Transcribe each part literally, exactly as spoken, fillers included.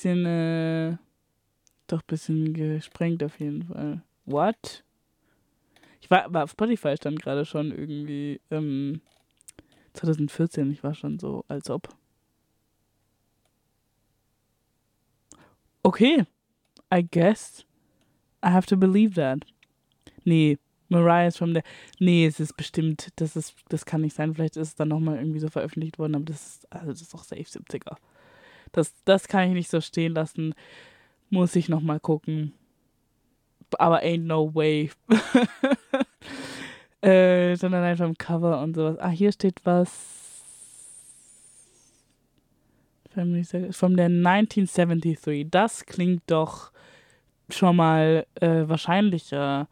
Bisschen, äh, doch ein bisschen gesprengt auf jeden Fall. What? Ich war, aber auf Spotify stand gerade schon irgendwie ähm, zwanzig vierzehn. Ich war schon so, als ob. Okay, I guess I have to believe that. Nee, Mariah ist from der. Nee, es ist bestimmt, das ist, das kann nicht sein. Vielleicht ist es dann nochmal irgendwie so veröffentlicht worden, aber das ist, also das ist doch safe siebziger. Das, das kann ich nicht so stehen lassen. Muss ich nochmal gucken. Aber ain't no way. äh, sondern einfach im Cover und sowas. Ah, hier steht was. Family Circle- From der neunzehnhundertdreiundsiebzig. Das klingt doch schon mal äh, wahrscheinlicher.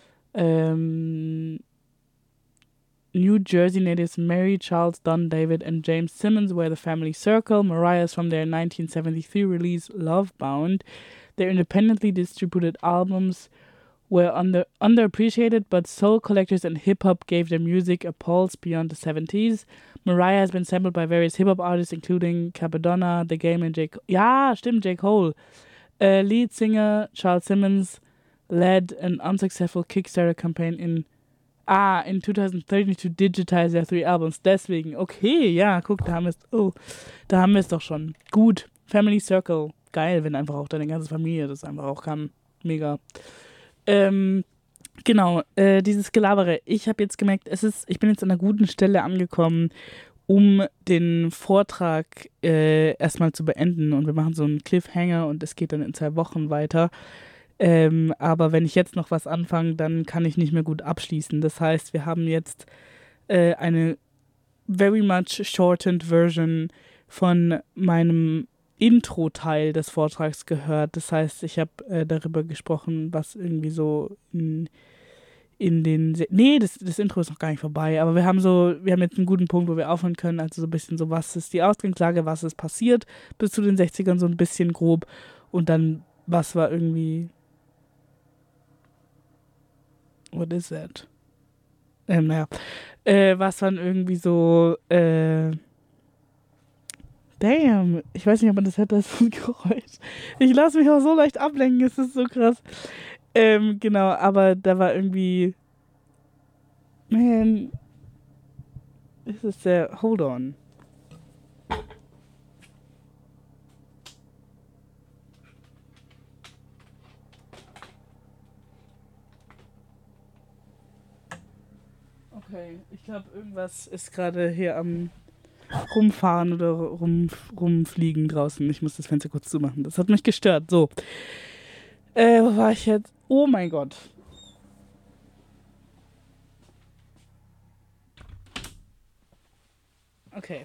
Ähm, New Jersey natives Mary, Charles, Don, David, and James Simmons were the family circle. Mariah's from their nineteen seventy-three release Lovebound. Their independently distributed albums were under underappreciated, but soul collectors and hip hop gave their music a pulse beyond the seventies. Mariah has been sampled by various hip hop artists, including Capadonna, The Game, and J. Cole. Ja, stimmt, J. Cole. Uh, lead singer Charles Simmons led an unsuccessful Kickstarter campaign in Ah, in twenty thirteen to digitize their three albums. Deswegen, okay, ja, guck, da haben wir es. Oh, da haben wir es doch schon. Gut. Family Circle. Geil, wenn einfach auch deine ganze Familie das einfach auch kann. Mega. Ähm, genau, äh, dieses Gelabere. Ich habe jetzt gemerkt, es ist, ich bin jetzt an einer guten Stelle angekommen, um den Vortrag äh, erstmal zu beenden. Und wir machen so einen Cliffhanger und es geht dann in zwei Wochen weiter. Ähm, aber wenn ich jetzt noch was anfange, dann kann ich nicht mehr gut abschließen. Das heißt, wir haben jetzt äh, eine very much shortened Version von meinem Intro-Teil des Vortrags gehört. Das heißt, ich habe äh, darüber gesprochen, was irgendwie so in, in den... Se nee, das, das Intro ist noch gar nicht vorbei, aber wir haben so, wir haben jetzt einen guten Punkt, wo wir aufhören können. Also so ein bisschen so, was ist die Ausgangslage, was ist passiert bis zu den sechzigern, so ein bisschen grob. Und dann, was war irgendwie... What is that? Ähm, naja. Äh, was dann irgendwie so, äh, damn, ich weiß nicht, ob man das hört, das ist ein Geräusch. Ich lasse mich auch so leicht ablenken, es ist so krass. Ähm, genau, aber da war irgendwie, man, es ist der, hold on. Okay, ich glaube, irgendwas ist gerade hier am rumfahren oder rum, rumfliegen draußen. Ich muss das Fenster kurz zumachen. Das hat mich gestört. So, äh, wo war ich jetzt? Oh mein Gott. Okay.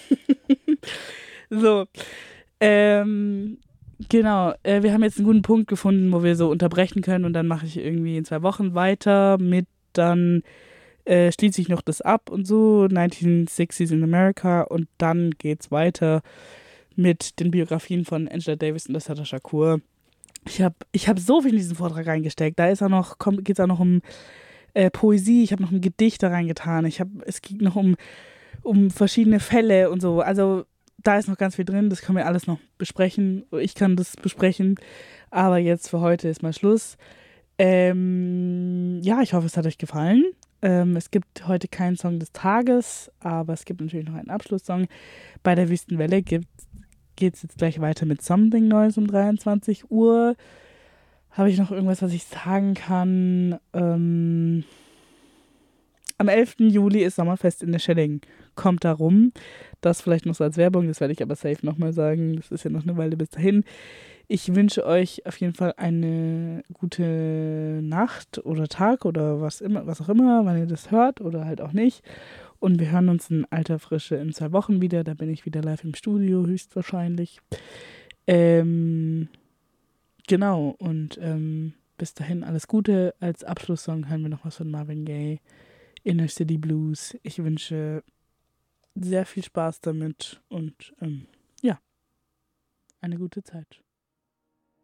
So, ähm, genau. Äh, wir haben jetzt einen guten Punkt gefunden, wo wir so unterbrechen können und dann mache ich irgendwie in zwei Wochen weiter mit dann äh, schließe ich noch das ab und so, nineteen sixties in America und dann geht's weiter mit den Biografien von Angela Davis und Assata Shakur. Ich habe ich hab so viel in diesen Vortrag reingesteckt. Da ist auch noch, geht es auch noch um äh, Poesie, ich habe noch ein Gedicht da reingetan. Ich hab, es ging noch um, um verschiedene Fälle und so. Also da ist noch ganz viel drin, das können wir alles noch besprechen. Ich kann das besprechen. Aber jetzt für heute ist mal Schluss. Ähm, ja, ich hoffe, es hat euch gefallen. Ähm, es gibt heute keinen Song des Tages, aber es gibt natürlich noch einen Abschlusssong. Bei der Wüstenwelle geht es jetzt gleich weiter mit Something Neues um dreiundzwanzig Uhr. Habe ich noch irgendwas, was ich sagen kann? Ähm, am elften Juli ist Sommerfest in der Schelling. Kommt da rum. Das vielleicht noch so als Werbung, das werde ich aber safe nochmal sagen. Das ist ja noch eine Weile bis dahin. Ich wünsche euch auf jeden Fall eine gute Nacht oder Tag oder was immer, was auch immer, wann ihr das hört oder halt auch nicht. Und wir hören uns in alter Frische in zwei Wochen wieder. Da bin ich wieder live im Studio, höchstwahrscheinlich. Ähm, genau, und ähm, bis dahin alles Gute. Als Abschlusssong hören wir noch was von Marvin Gaye, Inner City Blues. Ich wünsche sehr viel Spaß damit und ähm, ja, eine gute Zeit.